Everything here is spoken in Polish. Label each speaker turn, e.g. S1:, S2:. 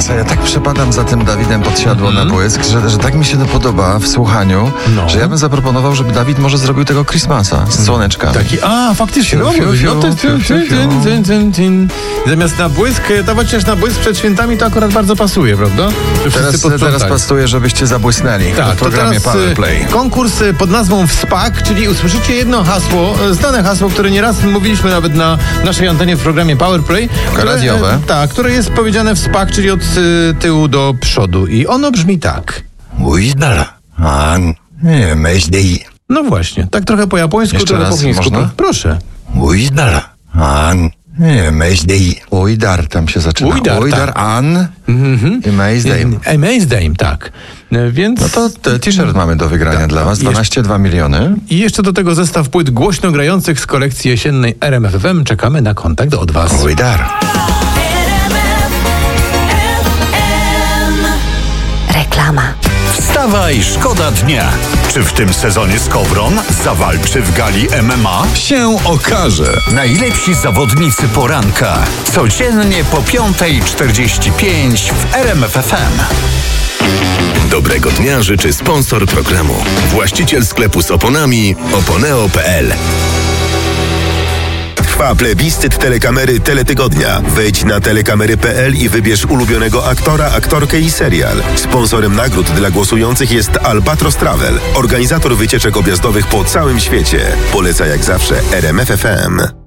S1: Ja tak przepadam za tym Dawidem Podsiadło na błysk, że tak mi się to podoba w słuchaniu, że ja bym zaproponował, żeby Dawid może zrobił tego Christmasa z słoneczka.
S2: Taki, faktycznie. Zamiast na błysk, dawać też na błysk przed świętami, to akurat bardzo pasuje, prawda?
S1: Teraz pasuje, żebyście zabłysnęli w programie Powerplay.
S2: Konkurs pod nazwą WSPAK, czyli usłyszycie jedno hasło, znane hasło, które nieraz mówiliśmy nawet na naszej antenie w programie Powerplay.
S1: Radiowe.
S2: Które jest powiedziane WSPAK, czyli od tyłu do przodu. I ono brzmi tak. No właśnie, tak trochę po japońsku,
S1: Jeszcze
S2: trochę
S1: raz,
S2: po chińsku.
S1: można?
S2: Proszę.
S1: Ujdar tam się zaczyna. Ujdar, an i Maysdame.
S2: Maysdame, tak. Więc...
S1: No to t-shirt mamy do wygrania dla was. 2 miliony.
S2: I jeszcze do tego zestaw płyt głośno grających z kolekcji jesiennej RMF FM. Czekamy na kontakt od was.
S1: Ujdar.
S3: Reklama.
S4: Wstawaj, szkoda dnia. Czy w tym sezonie Skowron zawalczy w gali MMA? Się okaże. Najlepsi zawodnicy poranka. Codziennie po 5:45 w RMF FM.
S5: Dobrego dnia życzy sponsor programu. Właściciel sklepu z oponami oponeo.pl. Trwa plebiscyt telekamery Teletygodnia. Wejdź na telekamery.pl i wybierz ulubionego aktora, aktorkę i serial. Sponsorem nagród dla głosujących jest Albatros Travel, organizator wycieczek objazdowych po całym świecie. Poleca jak zawsze RMF FM.